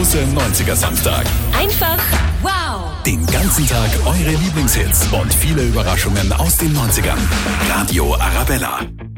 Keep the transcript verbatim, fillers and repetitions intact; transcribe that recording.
große neunziger-Samstag. Einfach wow! Den ganzen Tag eure Lieblingshits und viele Überraschungen aus den neunzigern. Radio Arabella.